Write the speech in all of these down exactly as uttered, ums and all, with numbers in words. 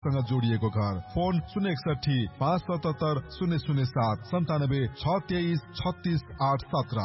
सँग जोडिएको घर। फोन शून्य एकसठी पाँच सतहत्तर शून्य शून्य सात सन्तानब्बे छ तेइस छत्तिस आठ सत्र।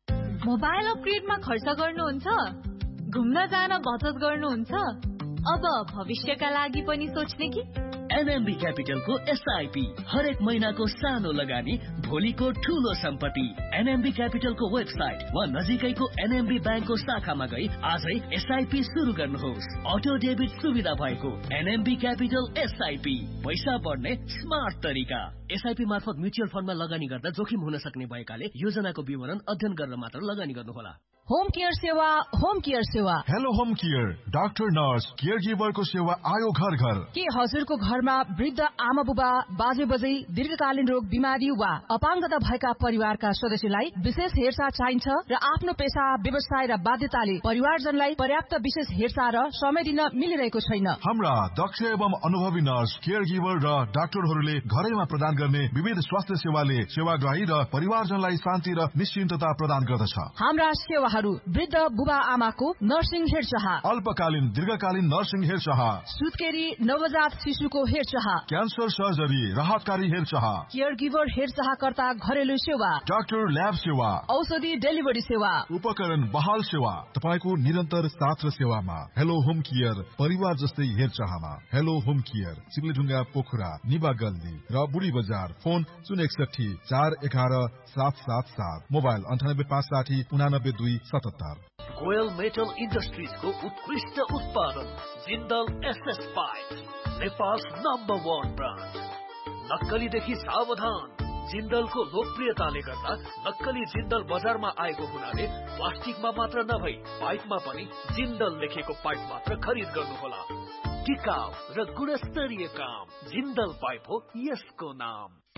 मोबाइल अपग्रेडमा खर्च गर्नुहुन्छ? घुम्न जान बचत गर्नुहुन्छ? अब भविष्यका लागि पनि सोच्ने कि? एनएमबी क्यापिटलको एसआईपी हरेक महिनाको सानो लगानी भोलिको ठूलो सम्पत्ति। एनएमबी क्यापिटलको वेबसाइट वा नजिकैको एनएमबी ब्याङ्कको शाखामा गई आजै एसआईपी सुरु गर्नुहोस्। अटो डेबिट सुविधा भएको एनएमबी क्यापिटल एसआईपी, पैसा बढ्ने स्मार्ट तरिका। एसआईपी मार्फत म्युचुअल फन्डमा लगानी गर्दा जोखिम हुन सक्ने भएकाले योजनाको विवरण अध्ययन गरेर मात्र लगानी गर्नुहोला। होम केयर सेवा, होम केयर सेवा। Hello home care, doctor nurse care गिभरको सेवा आयो घर घर। के हजुरको घरमा वृद्ध आमा बुबा, बाजे बजै, दीर्घकालीन रोग बिमारी वा अपाङ्गता भएका परिवारका सदस्यलाई विशेष हेरचाह चाहिन्छ र आफ्नो पेशा, व्यवसाय र बाध्यताले परिवारजनलाई पर्याप्त विशेष हेरचाह र समय दिन मिलिरहेको छैन? हाम्रा दक्ष एवं अनुभवी नर्स, केयर गिभर र डाक्टरहरूले घरैमा प्रदान गर्ने विविध स्वास्थ्य सेवाले सेवाग्राही र परिवारजनलाई शान्ति र निश्चिन्तता प्रदान गर्दछ। हाम्रा सेवा वृद्ध बुबा आमाको नर्सिङ हेरचाह, अल्पकालीन दीर्घकालीन नर्सिङ हेरचाह, सुत्केरी नवजात शिशुको हेरचाह, क्यान्सर सर्जरी, राहतकारी हेरचाह, केयर गिभर हेरचाहकर्ता घरेलु सेवा, डाक्टर ल्याब सेवा, औषधि डेलिभरी सेवा, उपकरण बहाल सेवा, तपाईको निरन्तर साथ र सेवामा। हेलो होम केयर, परिवार जस्तै हेरचाहमा। हेलो होम केयर, सिमलीढुङ्गा पोखरा, निबा गल्ली र बुढी बजार। फोन शून्य एकसठी चार एघार सात सात सात, मोबाइल अन्ठानब्बे पाँच साठी उनानब्बे दुई सतहत्तर। गोयल मेटल इन्डस्ट्रिजको उत्कृष्ट उत्पादन Jindal SS pipe, Nepal's number one brand. नक्कलीदेखि सावधान। जिन्दलको लोकप्रियताले गर्दा नक्कली जिन्दल बजारमा आएको हुनाले प्लास्टिकमा मात्र नभई पाइपमा पनि जिन्दल लेखेको पाइप मात्र खरिद गर्नुहोला। टिकाउ र गुणस्तरीय काम, जिन्दल पाइप हो यसको नाम।